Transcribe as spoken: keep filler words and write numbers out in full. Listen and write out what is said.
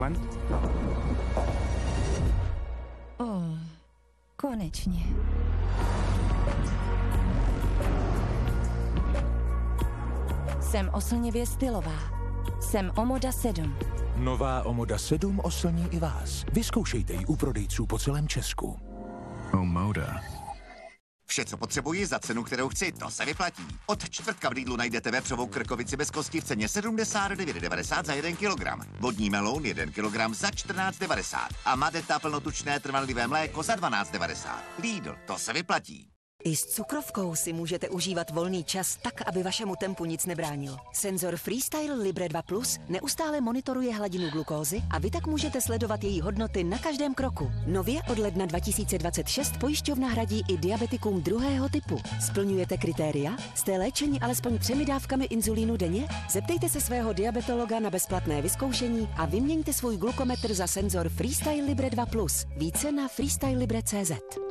Oh, konečně. Jsem oslnivě stylová. Jsem Omoda sedm. Nová Omoda sedm oslní i vás. Vyzkoušejte ji u prodejců po celém Česku. Omoda. Vše, co potřebuji za cenu, kterou chci, to se vyplatí. Od čtvrtka v Lidlu najdete vepřovou krkovici bez kosti v ceně sedmdesát devět devadesát za jeden kilogram. Vodní meloun jeden kilogram za čtrnáct devadesát. A Madeta plnotučné trvanlivé mléko za dvanáct devadesát. Lidl, to se vyplatí. I s cukrovkou si můžete užívat volný čas tak, aby vašemu tempu nic nebránilo. Senzor Freestyle Libre dva plus neustále monitoruje hladinu glukózy a vy tak můžete sledovat její hodnoty na každém kroku. Nově od ledna dva tisíce dvacet šest pojišťovna hradí i diabetikům druhého typu. Splňujete kritéria? Jste léčeni alespoň třemi dávkami inzulínu denně? Zeptejte se svého diabetologa na bezplatné vyzkoušení a vyměňte svůj glukometr za Senzor Freestyle Libre dva plus. Více na freestylelibre tečka cé zet.